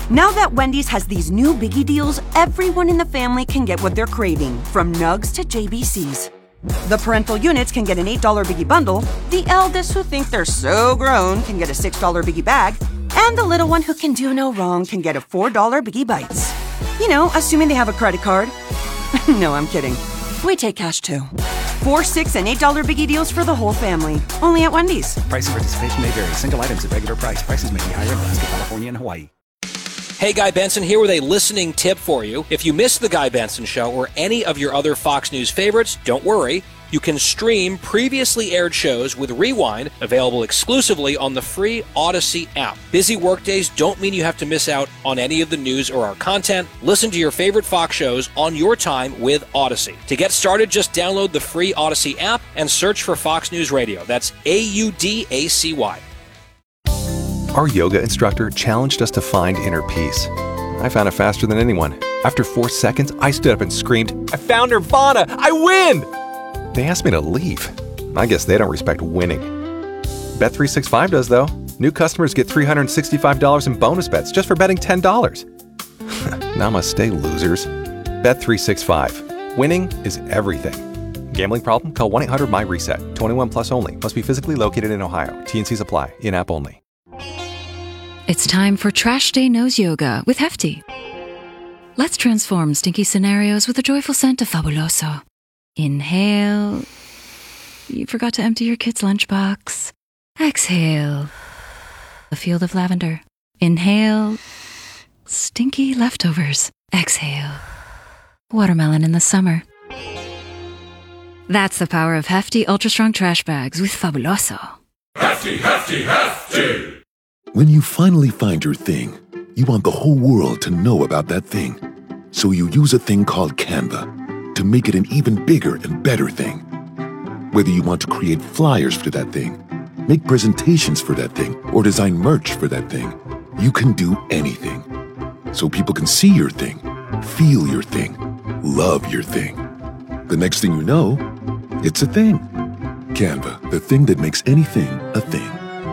Now that Wendy's has these new biggie deals, everyone in the family can get what they're craving, from nugs to JBCs. The parental units can get an $8 biggie bundle, the eldest who think they're so grown can get a $6 biggie bag, and the little one who can do no wrong can get a $4 biggie bites. You know, assuming they have a credit card. No, I'm kidding. We take cash too. $4, $6, and $8 biggie deals for the whole family. Only at Wendy's. Price and participation may vary. Single items at regular price. Prices may be higher in Alaska, California, and Hawaii. Hey, Guy Benson here with a listening tip for you. If you missed The Guy Benson Show or any of your other Fox News favorites, don't worry. You can stream previously aired shows with Rewind, available exclusively on the free Odyssey app. Busy workdays don't mean you have to miss out on any of the news or our content. Listen to your favorite Fox shows on your time with Odyssey. To get started, just download the free Odyssey app and search for Fox News Radio. That's AUDACY. Our yoga instructor challenged us to find inner peace. I found it faster than anyone. After 4 seconds, I stood up and screamed, "I found Nirvana! I win!" They asked me to leave. I guess they don't respect winning. Bet365 does, though. New customers get $365 in bonus bets just for betting $10. Namaste, losers. Bet365. Winning is everything. Gambling problem? Call 1-800-MY-RESET. 21 plus only. Must be physically located in Ohio. T&Cs apply. In-app only. It's time for Trash Day Nose Yoga with Hefty. Let's transform stinky scenarios with a joyful scent of Fabuloso. Inhale. You forgot to empty your kid's lunchbox. Exhale. A field of lavender. Inhale. Stinky leftovers. Exhale. Watermelon in the summer. That's the power of Hefty Ultra Strong Trash Bags with Fabuloso. Hefty, hefty, hefty! When you finally find your thing, you want the whole world to know about that thing. So you use a thing called Canva to make it an even bigger and better thing. Whether you want to create flyers for that thing, make presentations for that thing, or design merch for that thing, you can do anything. So people can see your thing, feel your thing, love your thing. The next thing you know, it's a thing. Canva, the thing that makes anything a thing.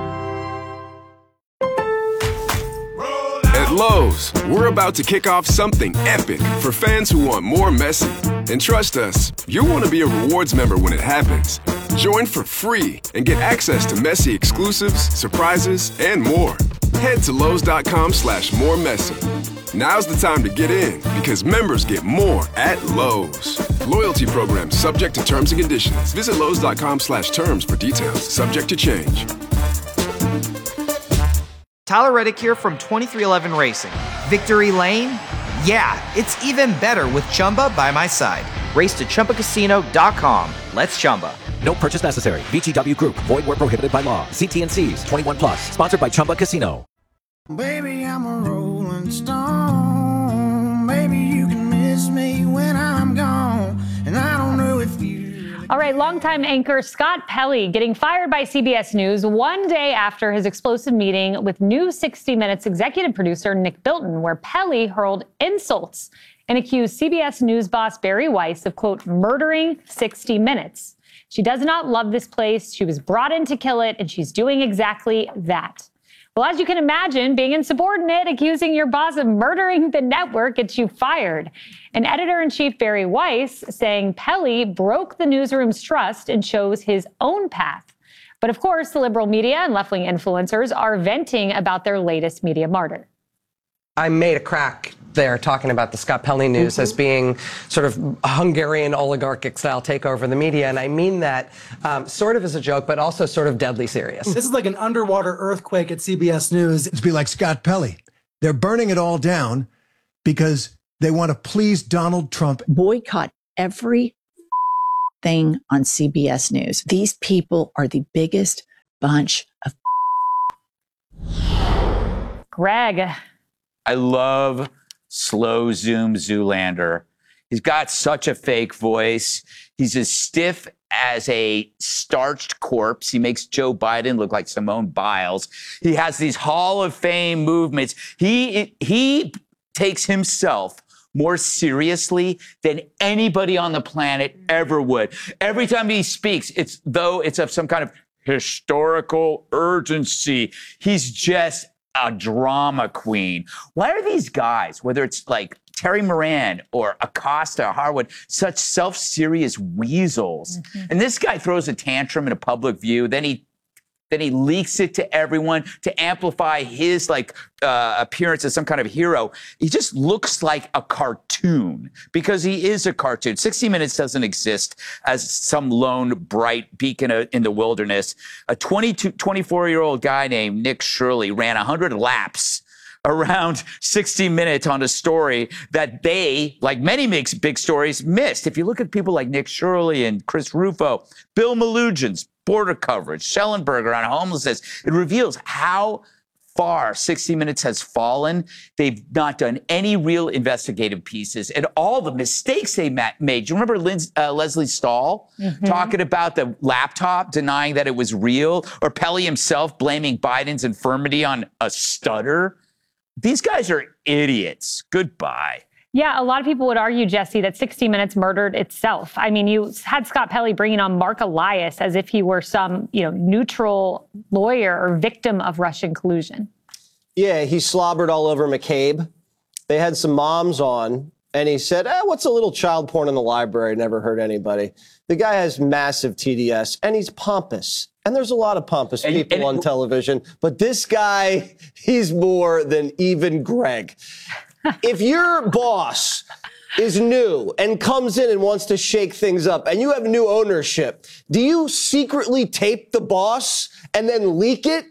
At Lowe's, we're about to kick off something epic for fans who want more Messi. And trust us, you'll want to be a rewards member when it happens. Join for free and get access to Messi exclusives, surprises, and more. Head to Lowe's.com/moremessi. Now's the time to get in because members get more at Lowe's. Loyalty program subject to terms and conditions. Visit Lowe's.com/terms for details. Subject to change. Tyler Reddick here from 2311 Racing. Victory Lane? Yeah, it's even better with Chumba by my side. Race to ChumbaCasino.com. Let's Chumba. No purchase necessary. VGW Group. Void where prohibited by law. See T&Cs. 21 plus. Sponsored by Chumba Casino. Baby, I'm a rolling stone. Maybe you can miss me when I'm gone. And I don't know if you... All right, longtime anchor Scott Pelley getting fired by CBS News one day after his explosive meeting with new 60 Minutes executive producer Nick Bilton, where Pelley hurled insults and accused CBS News boss Barry Weiss of, quote, murdering 60 Minutes. She does not love this place. She was brought in to kill it, and she's doing exactly that. Well, as you can imagine, being insubordinate, accusing your boss of murdering the network gets you fired. And editor-in-chief Barry Weiss saying Pelley broke the newsroom's trust and chose his own path. But of course, the liberal media and left-wing influencers are venting about their latest media martyr. I made a crack there talking about the Scott Pelley news as being sort of a Hungarian oligarchic style takeover of the media. And I mean that sort of as a joke, but also sort of deadly serious. This is like an underwater earthquake at CBS News. It's be like Scott Pelley. They're burning it all down because they want to please Donald Trump. Boycott every thing on CBS News. These people are the biggest bunch of Greg. I love slow zoom Zoolander. He's got such a fake voice. He's as stiff as a starched corpse. He makes Joe Biden look like Simone Biles. He has these Hall of Fame movements. He takes himself more seriously than anybody on the planet ever would. Every time he speaks, it's though it's of some kind of historical urgency. He's just a drama queen. Why are these guys, whether it's like Terry Moran or Acosta, Harwood, such self-serious weasels? And this guy throws a tantrum in a public view, then he leaks it to everyone to amplify his appearance as some kind of hero. He just looks like a cartoon because he is a cartoon. 60 Minutes doesn't exist as some lone bright beacon in the wilderness. A 24-year-old guy named Nick Shirley ran 100 laps around 60 Minutes on a story that they, like many big stories, missed. If you look at people like Nick Shirley and Chris Rufo, Bill Melugins, border coverage, Schellenberger on homelessness, it reveals how far 60 Minutes has fallen. They've not done any real investigative pieces, and all the mistakes they made. Do you remember Leslie Stahl talking about the laptop, denying that it was real, or Pelley himself blaming Biden's infirmity on a stutter? These guys are idiots. Goodbye. Yeah, a lot of people would argue, Jesse, that 60 Minutes murdered itself. I mean, you had Scott Pelley bringing on Mark Elias as if he were some, neutral lawyer or victim of Russian collusion. Yeah, he slobbered all over McCabe. They had some moms on, and he said, what's a little child porn in the library? Never hurt anybody. The guy has massive TDS, and he's pompous. And there's a lot of pompous people on television. But this guy, he's more than even Greg. If your boss is new and comes in and wants to shake things up and you have new ownership, do you secretly tape the boss and then leak it?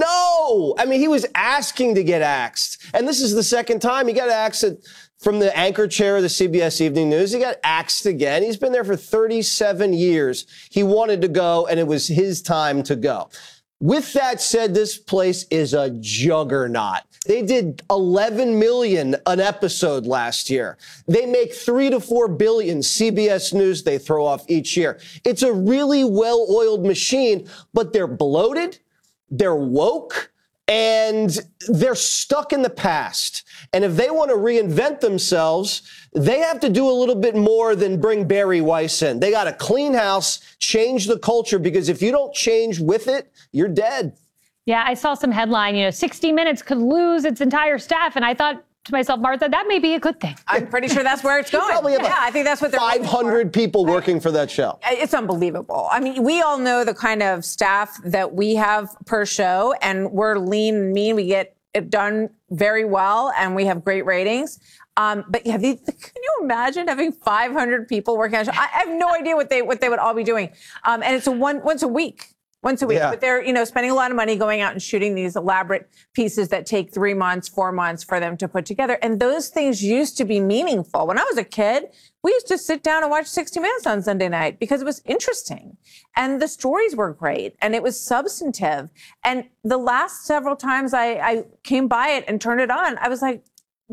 No. I mean, he was asking to get axed. And this is the second time he got axed from the anchor chair of the CBS Evening News. He got axed again. He's been there for 37 years. He wanted to go, and it was his time to go. With that said, this place is a juggernaut. They did 11 million an episode last year. They make 3 to 4 billion CBS News they throw off each year. It's a really well-oiled machine, but they're bloated, they're woke, and they're stuck in the past. And if they want to reinvent themselves, they have to do a little bit more than bring Barry Weiss in. They got to clean house, change the culture, because if you don't change with it, you're dead. Yeah, I saw some headline, 60 Minutes could lose its entire staff. And I thought to myself, Martha, that may be a good thing. I'm pretty sure that's where it's going. I think that's what they're 500 people working for that show. It's unbelievable. I mean, we all know the kind of staff that we have per show, and we're lean and mean. We get it done very well, and we have great ratings. But can you imagine having 500 people working on a show? I have no idea what they would all be doing. And it's once a week. Yeah. But they're, spending a lot of money going out and shooting these elaborate pieces that take 3 months, 4 months for them to put together. And those things used to be meaningful. When I was a kid, we used to sit down and watch 60 Minutes on Sunday night because it was interesting. And the stories were great and it was substantive. And the last several times I came by it and turned it on, I was like,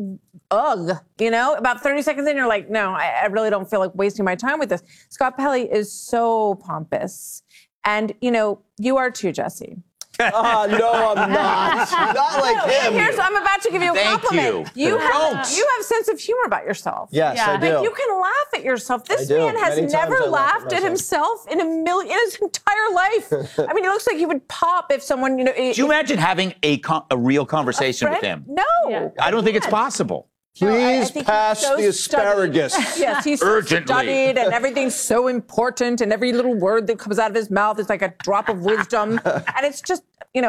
ugh, about 30 seconds in, you're like, no, I really don't feel like wasting my time with this. Scott Pelley is so pompous. And, you are too, Jesse. No, I'm not. Not like him. I'm about to give you a compliment. You have sense of humor about yourself. Yes, I do. Like, you can laugh at yourself. This man has never laughed at himself in his entire life. I mean, it looks like he would pop if someone, Do you imagine having a real conversation with him? No. Yeah. I don't think it's possible. Please pass the asparagus. Yes, he's so studied and everything's so important and every little word that comes out of his mouth is like a drop of wisdom. And it's just,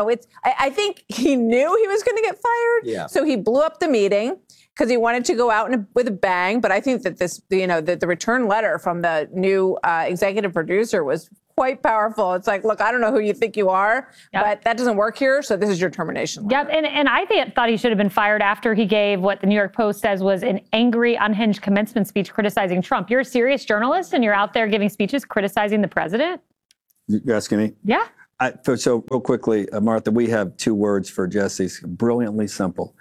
I think he knew he was going to get fired. Yeah. So he blew up the meeting because he wanted to go out with a bang. But I think that the return letter from the new executive producer was quite powerful. It's like, look, I don't know who you think you are, but that doesn't work here. So this is your termination letter. Yep. And I thought he should have been fired after he gave what the New York Post says was an angry, unhinged commencement speech criticizing Trump. You're a serious journalist and you're out there giving speeches criticizing the president? You're asking me? Yeah. So real quickly, Martha, we have 2 words for Jesse's brilliantly simple.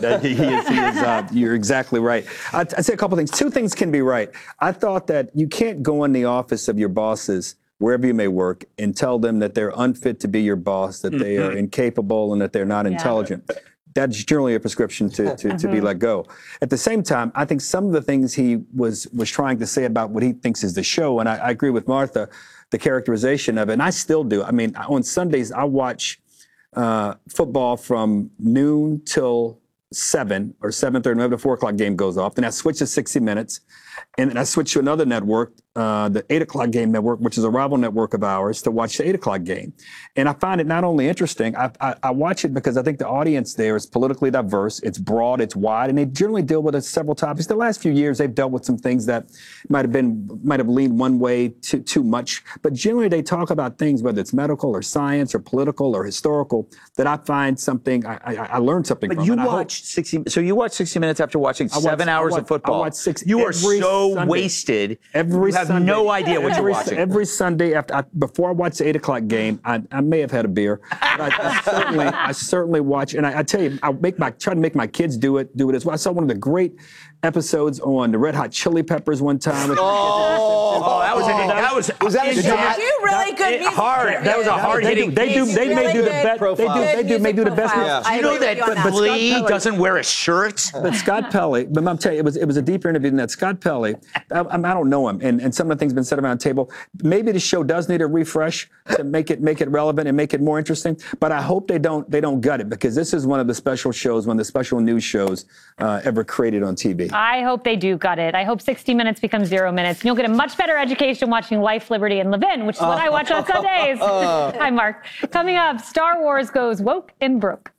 You're exactly right. I'd say a couple things. 2 things can be right. I thought that you can't go in the office of your bosses, wherever you may work, and tell them that they're unfit to be your boss, that they are incapable and that they're not intelligent. That's generally a prescription to be let go. At the same time, I think some of the things he was trying to say about what he thinks is the show, and I agree with Martha, the characterization of it, and I still do. I mean, on Sundays, I watch football from noon till 7 or 7:30, whenever the 4 o'clock game goes off. Then I switch to 60 Minutes. And then I switch to another network, the 8 o'clock game network, which is a rival network of ours, to watch the 8 o'clock game. And I find it not only interesting, I watch it because I think the audience there is politically diverse, it's broad, it's wide, and they generally deal with several topics. The last few years, they've dealt with some things that might have leaned one way too much. But generally, they talk about things, whether it's medical or science or political or historical, that I find something, I learned something from. But you watch 60, so you watch 60 Minutes after watching 7 hours of football. I watch 60. You are so Sunday. Wasted. Every you have Sunday, no idea what you're watching. Every Sunday before I watch the 8 o'clock game, I may have had a beer. But I certainly watch, and I tell you, try to make my kids do it as well. I saw one of the great episodes on the Red Hot Chili Peppers one time. That was really good music. Hard. That was a hard hitting. They may do the best. They may do the best. Do you know that Flea doesn't wear a shirt? But Scott Pelley, but I'm telling you, it was a deeper interview than that. Scott Pelley, I don't know him, and some of the things been said around the table. Maybe the show does need a refresh to make it relevant and make it more interesting. But I hope they don't gut it, because this is one of the special shows, one of the special news shows ever created on TV. I hope they do gut it. I hope 60 Minutes becomes 0 minutes, and you'll get a much better education watching Life, Liberty, and Levin, which is what I watch on Sundays. Hi, Mark. Coming up, Star Wars goes woke and broke.